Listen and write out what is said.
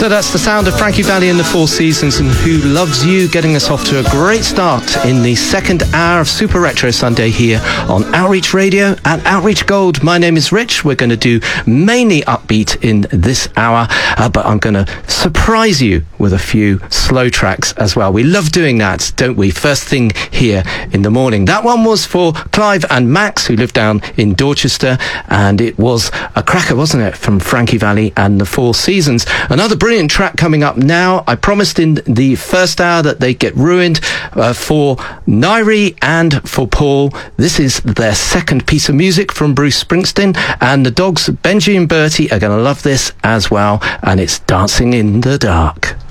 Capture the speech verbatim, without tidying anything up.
So that's the sound of Frankie Valli and the Four Seasons and Who Loves You, getting us off to a great start in the second hour of Super Retro Sunday here on Outreach Radio and Outreach Gold. My name is Rich. We're going to do mainly upbeat in this hour, uh, but I'm going to surprise you with a few slow tracks as well. We love doing that, don't we? First thing here in the morning. That one was for Clive and Max, who live down in Dorchester, and it was a cracker, wasn't it, from Frankie Valli and the Four Seasons. Another brilliant track coming up now. I promised in the first hour that they get ruined uh, for Nairi and for Paul. This is their second piece of music from Bruce Springsteen, and the dogs Benji and Bertie are going to love this as well, and it's Dancing in the Dark.